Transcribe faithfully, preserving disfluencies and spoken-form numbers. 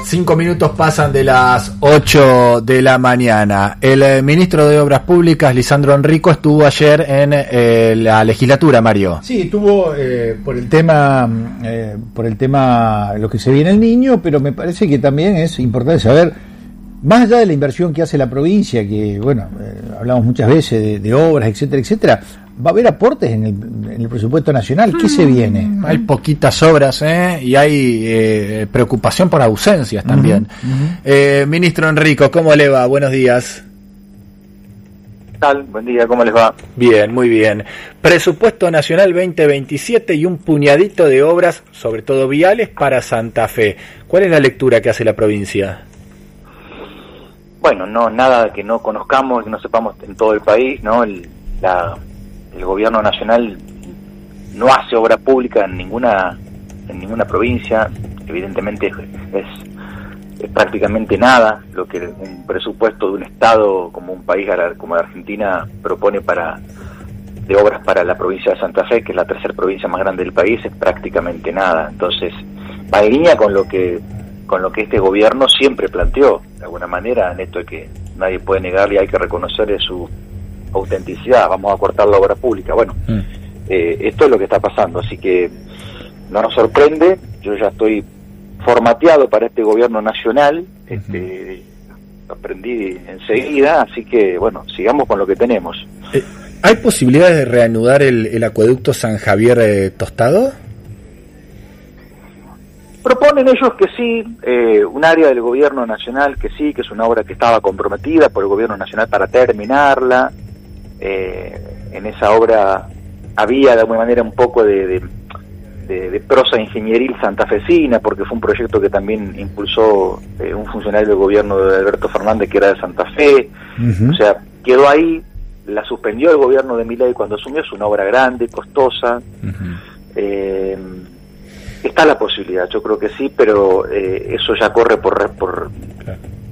Cinco minutos pasan de las ocho de la mañana. El eh, ministro de Obras Públicas, Lisandro Enrico, estuvo ayer en eh, la legislatura, Mario. Sí, estuvo eh, por el tema, eh, por el tema lo que se viene el niño, pero me parece que también es importante saber, más allá de la inversión que hace la provincia, que bueno, eh, hablamos muchas veces de, de obras, etcétera, etcétera, va a haber aportes en el, en el presupuesto nacional. ¿Qué se viene? Hay poquitas obras, ¿eh? Y hay eh, preocupación por ausencias también. Uh-huh, uh-huh. Eh, ministro Enrico, ¿cómo le va? Buenos días. ¿Qué tal? Buen día, ¿cómo les va? Bien, muy bien. Presupuesto Nacional veinte veintisiete y un puñadito de obras, sobre todo viales, para Santa Fe. ¿Cuál es la lectura que hace la provincia? Bueno, no nada que no conozcamos, que no sepamos en todo el país, ¿no? El, la... El gobierno nacional no hace obra pública en ninguna en ninguna provincia, evidentemente es, es prácticamente nada lo que un presupuesto de un estado como un país como la Argentina propone para de obras para la provincia de Santa Fe, que es la tercera provincia más grande del país, es prácticamente nada. Entonces va en línea con lo que con lo que este gobierno siempre planteó, de alguna manera, en esto de que nadie puede negarle, hay que reconocerle su autenticidad, vamos a cortar la obra pública. Bueno, mm. eh, esto es lo que está pasando, así que no nos sorprende. Yo ya estoy formateado para este gobierno nacional, uh-huh. este, aprendí enseguida, así que bueno, sigamos con lo que tenemos. Eh, ¿Hay posibilidades de reanudar el, el acueducto San Javier eh, Tostado? Proponen ellos que sí, eh, un área del gobierno nacional que sí, que es una obra que estaba comprometida por el gobierno nacional para terminarla. Eh, en esa obra había de alguna manera un poco de, de, de, de prosa ingenieril santafesina, porque fue un proyecto que también impulsó eh, un funcionario del gobierno de Alberto Fernández, que era de Santa Fe. Uh-huh. O sea, quedó ahí, la suspendió el gobierno de Milei cuando asumió, es una obra grande, costosa. Uh-huh. eh, está la posibilidad, yo creo que sí, pero eh, eso ya corre por, por